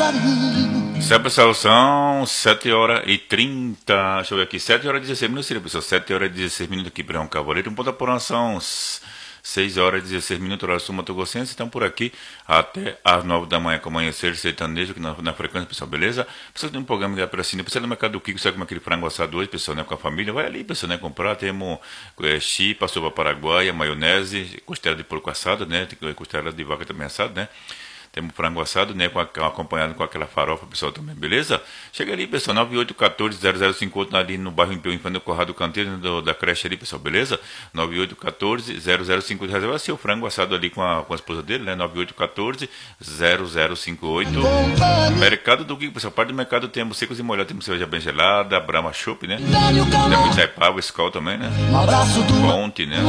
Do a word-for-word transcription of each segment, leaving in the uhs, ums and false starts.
carinho. Certo, pessoal, são sete horas e trinta. Deixa eu ver aqui, sete horas e dezesseis minutos, seria, pessoal, sete horas e dezesseis minutos aqui para um cavaleiro. Um ponto da porão são seis horas e dezesseis minutos, horário sul Mato Grossense. Estão por aqui até às nove da manhã com amanhecer sertanejo, aqui na, na frequência, pessoal, beleza? Pessoal, tem um programa de apelacina, pessoal do mercado do Kiko, sabe como é aquele frango assado hoje, pessoal, né, com a família? Vai ali, pessoal, né, comprar. Temos é, chipa, sopa paraguaia, maionese, costela de porco assado, né, tem costela de vaca também assado, né? Temos frango assado, né, com a, acompanhado com aquela farofa, pessoal, também, beleza? Chega ali, pessoal, nove oito um quatro zero zero cinco oito, ali no bairro Impeu, Infante do Corrado Canteiro, do, da creche ali, pessoal, beleza? nove oito um quatro zero zero cinco oito, reserva seu frango assado ali com a, com a esposa dele, né, nove oito um quatro zero zero cinco oito. Mercado do Kiko, pessoal, parte do mercado temos secos e molhados, temos cerveja bem gelada, Brahma Chopp, né? Temos Itaipava, Skol também, né? Ponte, né?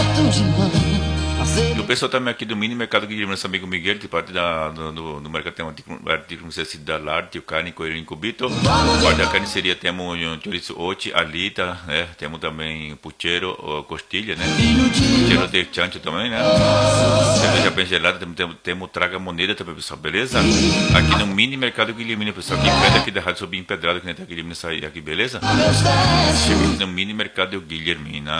E o pessoal também aqui do mini mercado que nosso amigo Miguel, de parte da, do, do, do mercado tem um artigo necessidade da arte, o carne, coelhinho, cubito. Parte da carniceria temos um chouriço oti, alita, né? Temos também puchero, costilha, né? Puchero de chancho também, né? Cerveja bem gelada, temos, temos, temos traga moneda também, pessoal, beleza? Aqui no mini mercado Guilhermina, pessoal, aqui perto aqui da Rádio Subir Empedrado, que nem tá Guilhermina sair aqui, beleza? Chega aqui no mini mercado Guilhermina.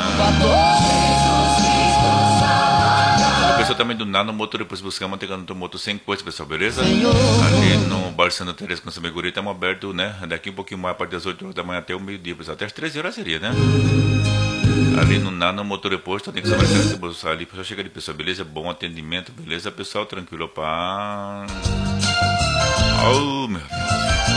O pessoal também do Nano Motor, depois buscar manteiga no motor sem coisa, pessoal, beleza? Ali no Bar Santa Teresa com São Guri, estamos abertos, né? Daqui um pouquinho mais, a partir das oito horas da manhã até o meio-dia, pessoal. Até as treze horas seria, né? Ali no Nano Motor Reposto, tem que saber que buscar ali, pessoal, chega ali, pessoal, beleza? Bom atendimento, beleza, pessoal? Tranquilo, pá. Oh, meu Deus.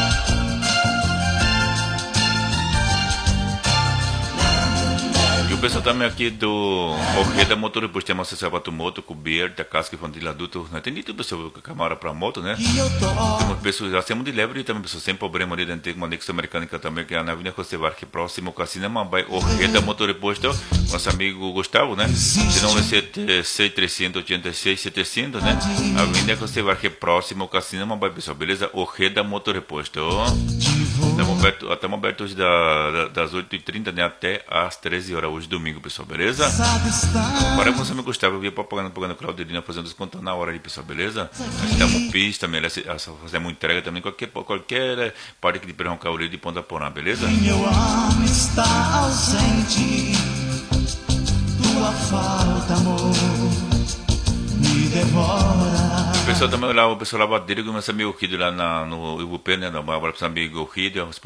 E o pessoal também aqui do Orreda Motor, depois tem uma acessório moto, coberta, casca, infantil adulto, né? Tem de tudo, pessoal, câmara para moto, né? Temos pessoas, já temos de leve também, pessoal, sem problema ali dentro, uma Nexo Americânica também, que é na Avenida José Varque, próximo ao Cassino Mambai, Orreda Motor Reposto, nosso amigo Gustavo, né? Se não é sete seis três oito seis setecentos, né? Avenida José Varque, próximo ao Cassino Mambai, pessoal, beleza? Orreda Motor Reposto. Estamos abertos, estamos abertos hoje da, das oito e trinta, né, até às treze horas, hoje domingo, pessoal, beleza? Para com você, me Gustavo, eu via propaganda, propaganda Claudelina fazendo desconto na hora aí, pessoal, beleza? Nós temos pista, fazemos entrega também, qualquer, qualquer parte aqui de Perrão Cauri de Ponta Porã, beleza? Meu alma está ausente, tua falta, amor, me devora. O pessoal também lá, o pessoal lavadeiro, que o nosso amigo Rido lá na, no Ibupê, né? Um abraço para o amigo Rido,